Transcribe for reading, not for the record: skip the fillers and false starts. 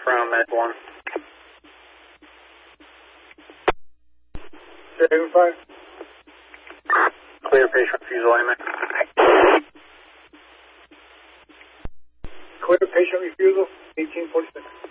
from Med 1. Haven 5. Clear patient refusal, amen. Clear patient refusal, 1846.